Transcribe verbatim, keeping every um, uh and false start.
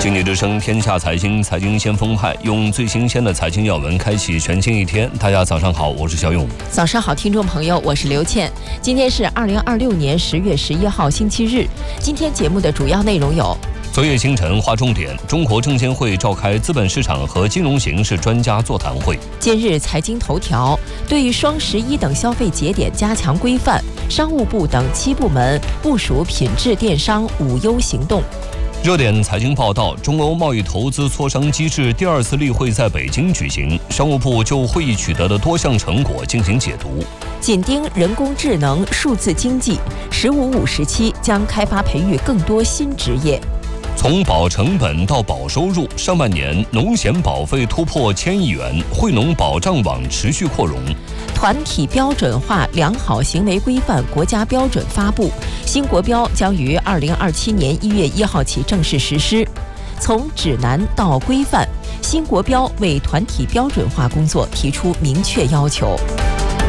经济之声天下财经，财经先锋派，用最新鲜的财经要闻开启全新一天。大家早上好，我是小勇。 早上好，听众朋友，我是刘倩。今天是二零二六年十月十一号，星期日。今天节目的主要内容有： 昨夜清晨划重点，中国证监会召开资本市场和金融形势专家座谈会。 今日财经头条，对双十一等消费节点加强规范，商务部等七部门部署品质电商五优行动。 热点财经报道，中欧贸易投资磋商机制第二次例会在北京举行，商务部就会议取得的多项成果进行解读。 紧盯人工智能、数字经济，十五五时期将开发培育更多新职业。 从保成本到保收入，上半年农险保费突破千亿元，惠农保障网持续扩容。 团体标准化良好行为规范国家标准发布，新国标将于二零二七年一月一号起正式实施。从指南到规范，新国标为团体标准化工作提出明确要求。